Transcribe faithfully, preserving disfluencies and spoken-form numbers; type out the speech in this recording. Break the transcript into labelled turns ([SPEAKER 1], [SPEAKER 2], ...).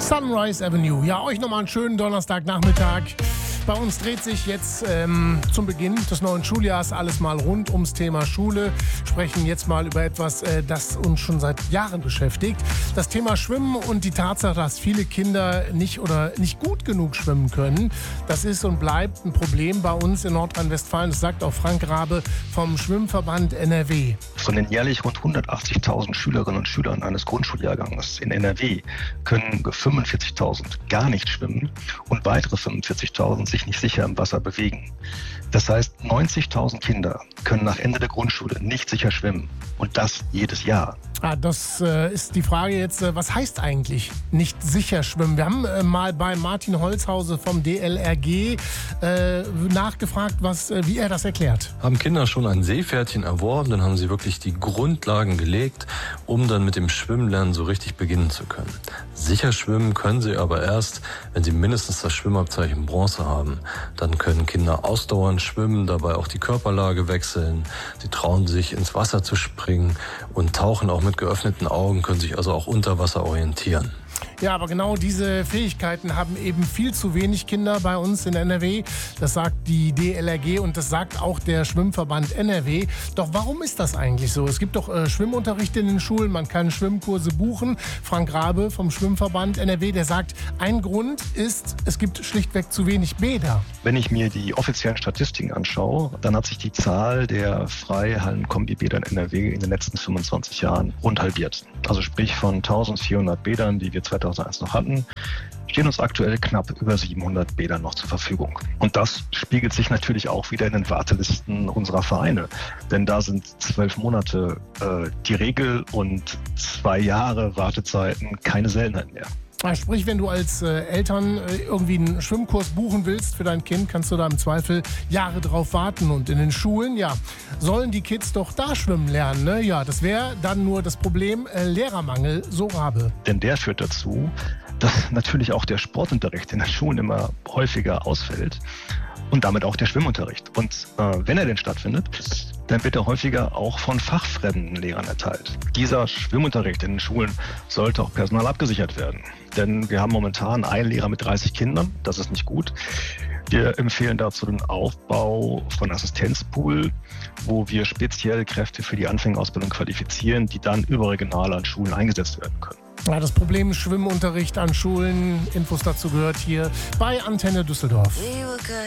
[SPEAKER 1] Sunrise Avenue. Ja, euch nochmal einen schönen Donnerstagnachmittag. Bei uns dreht sich jetzt ähm, zum Beginn des neuen Schuljahres alles mal rund ums Thema Schule. Sprechen jetzt mal über etwas, äh, das uns schon seit Jahren beschäftigt. Das Thema Schwimmen und die Tatsache, dass viele Kinder nicht oder nicht gut genug schwimmen können. Das ist und bleibt ein Problem bei uns in Nordrhein-Westfalen. Das sagt auch Frank Rabe vom Schwimmverband N R W.
[SPEAKER 2] Von den jährlich rund hundertachtzigtausend Schülerinnen und Schülern eines Grundschuljahrgangs in N R W können fünfundvierzigtausend gar nicht schwimmen und weitere fünfundvierzigtausend sich nicht sicher im Wasser bewegen. Das heißt, neunzigtausend Kinder können nach Ende der Grundschule nicht sicher schwimmen. Und das jedes Jahr.
[SPEAKER 1] Ah, das äh, ist die Frage jetzt, äh, was heißt eigentlich nicht sicher schwimmen? Wir haben äh, mal bei Martin Holzhause vom D L R G äh, nachgefragt, was, äh, wie er das erklärt.
[SPEAKER 3] Haben Kinder schon ein Seepferdchen erworben, dann haben sie wirklich die Grundlagen gelegt, um dann mit dem Schwimmlernen so richtig beginnen zu können. Sicher schwimmen können sie aber erst, wenn sie mindestens das Schwimmabzeichen Bronze haben. Dann können Kinder ausdauernd schwimmen, dabei auch die Körperlage wechseln. Sie trauen sich ins Wasser zu springen und tauchen auch mit geöffneten Augen, können sich also auch unter Wasser orientieren.
[SPEAKER 1] Ja, aber genau diese Fähigkeiten haben eben viel zu wenig Kinder bei uns in N R W. Das sagt die D L R G und das sagt auch der Schwimmverband N R W. Doch warum ist das eigentlich so? Es gibt doch äh, Schwimmunterricht in den Schulen, man kann Schwimmkurse buchen. Frank Rabe vom Schwimmverband N R W, der sagt, ein Grund ist, es gibt schlichtweg zu wenig Bäder.
[SPEAKER 2] Wenn ich mir die offiziellen Statistiken anschaue, dann hat sich die Zahl der Freihallen-Kombibäder in N R W in den letzten fünfundzwanzig Jahren rund halbiert. Also sprich von eintausendvierhundert Bädern, die wir zweitausendeins noch hatten, stehen uns aktuell knapp über siebenhundert Bäder noch zur Verfügung. Und das spiegelt sich natürlich auch wieder in den Wartelisten unserer Vereine. Denn da sind zwölf Monate äh, die Regel und zwei Jahre Wartezeiten keine Seltenheit mehr.
[SPEAKER 1] Sprich, wenn du als äh, Eltern äh, irgendwie einen Schwimmkurs buchen willst für dein Kind, kannst du da im Zweifel Jahre drauf warten. Und in den Schulen, ja, sollen die Kids doch da schwimmen lernen, ne? Ja, das wäre dann nur das Problem äh, Lehrermangel, so Rabe.
[SPEAKER 2] Denn der führt dazu, dass natürlich auch der Sportunterricht in den Schulen immer häufiger ausfällt und damit auch der Schwimmunterricht. Und äh, wenn er denn stattfindet, dann wird er häufiger auch von fachfremden Lehrern erteilt. Dieser Schwimmunterricht in den Schulen sollte auch personal abgesichert werden. Denn wir haben momentan einen Lehrer mit dreißig Kindern, das ist nicht gut. Wir empfehlen dazu den Aufbau von Assistenzpool, wo wir speziell Kräfte für die Anfängerausbildung qualifizieren, die dann überregional an Schulen eingesetzt werden können.
[SPEAKER 1] Ja, das Problem Schwimmunterricht an Schulen, Infos dazu gehört hier bei Antenne Düsseldorf.